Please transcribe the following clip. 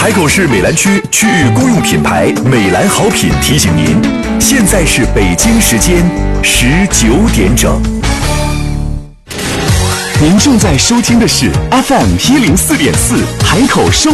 海口市美兰区区域公用品牌美兰好品提醒您，现在是北京时间19点整。您正在收听的是 FM104.4海口